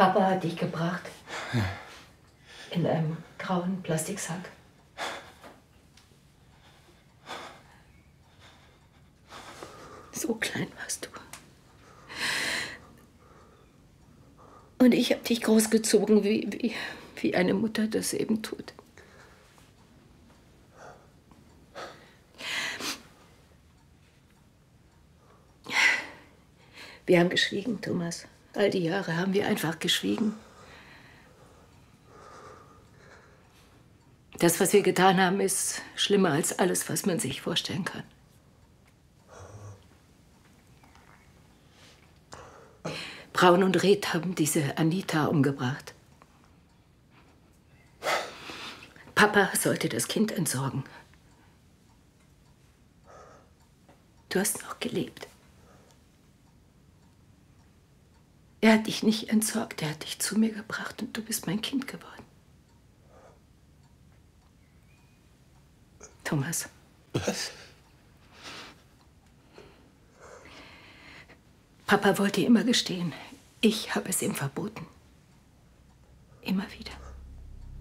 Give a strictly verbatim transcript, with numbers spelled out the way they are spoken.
Papa hat dich gebracht. Ja. In einem grauen Plastiksack. So klein warst du. Und ich habe dich großgezogen, wie, wie, wie eine Mutter das eben tut. Wir haben geschwiegen, Thomas. All die Jahre haben wir einfach geschwiegen. Das, was wir getan haben, ist schlimmer als alles, was man sich vorstellen kann. Braun und Red haben diese Anita umgebracht. Papa sollte das Kind entsorgen. Du hast noch gelebt. Er hat dich nicht entsorgt, er hat dich zu mir gebracht und du bist mein Kind geworden. Thomas. Was? Papa wollte immer gestehen. Ich habe es ihm verboten. Immer wieder.